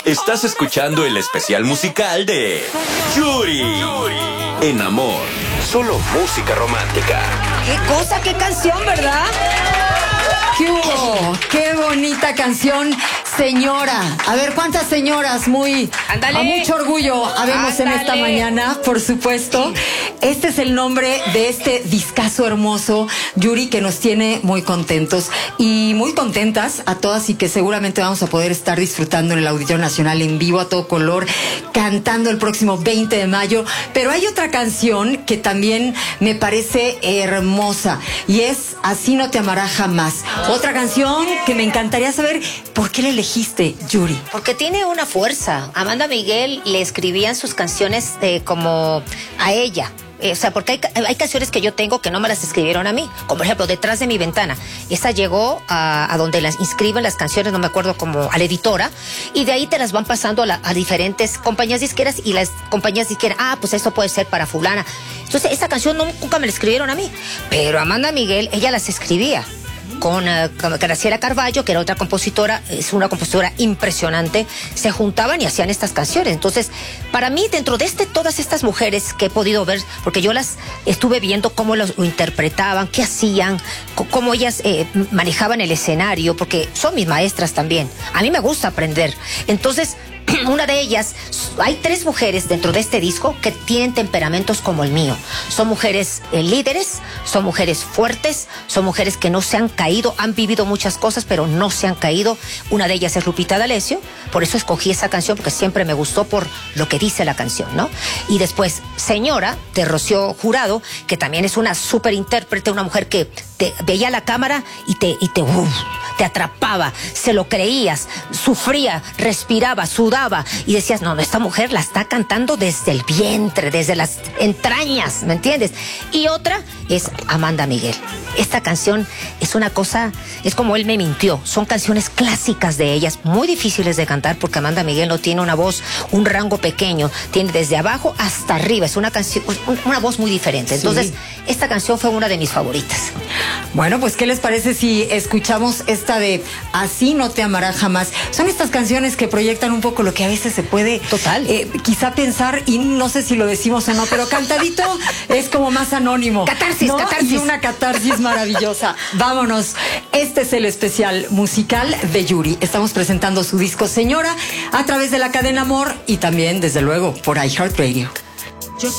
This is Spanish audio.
Estás escuchando el especial musical de Yuri. En Amor, solo música romántica. ¡Qué cosa, qué canción, ¿verdad? ¿Qué hubo? ¡Qué bonita canción! Señora, a ver, ¿cuántas señoras Ándale. a mucho orgullo habemos en esta mañana, por supuesto? Este es el nombre de este discazo hermoso, Yuri, que nos tiene muy contentos y muy contentas a todas, y que seguramente vamos a poder estar disfrutando en el Auditorio Nacional en vivo a todo color, cantando el próximo 20 de mayo. Pero hay otra canción que también me parece hermosa, y es Así no te amará jamás. Otra canción que me encantaría saber por qué la elegiste, Yuri. Porque tiene una fuerza. Amanda Miguel le escribían sus canciones como a ella. O sea, porque hay canciones que yo tengo que no me las escribieron a mí. Como por ejemplo, Detrás de mi ventana. Esa llegó a donde las inscriben las canciones, no me acuerdo, como a la editora. Y de ahí te las van pasando a diferentes compañías disqueras. Y las compañías disqueras, pues eso puede ser para fulana. Entonces, esa canción nunca me la escribieron a mí. Pero Amanda Miguel, ella las escribía. Con Graciela Carballo, que era otra compositora, es una compositora impresionante, se juntaban y hacían estas canciones. Entonces, para mí, dentro de todas estas mujeres que he podido ver, porque yo las estuve viendo cómo lo interpretaban, qué hacían, cómo ellas manejaban el escenario, porque son mis maestras también. A mí me gusta aprender. Entonces, una de ellas, hay 3 mujeres dentro de este disco que tienen temperamentos como el mío. Son mujeres líderes, son mujeres fuertes, son mujeres que no se han caído, han vivido muchas cosas, pero no se han caído. Una de ellas es Lupita D'Alessio, por eso escogí esa canción, porque siempre me gustó por lo que dice la canción, ¿no? Y después, Señora, de Rocío Jurado, que también es una súper intérprete, una mujer que te veía la cámara y te atrapaba, se lo creías, sufría, respiraba, sudaba y decías, no, esta mujer la está cantando desde el vientre, desde las entrañas, ¿me entiendes? Y otra es Amanda Miguel. Esta canción es una cosa, es como Él me mintió, son canciones clásicas de ellas, muy difíciles de cantar porque Amanda Miguel no tiene una voz, un rango pequeño, tiene desde abajo hasta arriba, es una canción, una voz muy diferente. Entonces, sí, esta canción fue una de mis favoritas. Bueno, pues ¿qué les parece si escuchamos esta de Así no te amará jamás? Son estas canciones que proyectan un poco lo que a veces se puede total quizá pensar, y no sé si lo decimos o no, pero cantadito es como más anónimo. Catarsis, ¿no? Catarsis. Y una catarsis maravillosa. Vámonos. Este es el especial musical de Yuri. Estamos presentando su disco Señora a través de la cadena Amor y también, desde luego, por iHeartRadio.